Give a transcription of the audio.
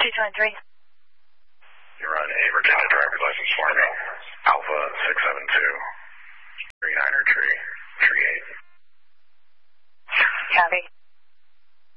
223. You're on a Virginia driver's license form. Alpha 672.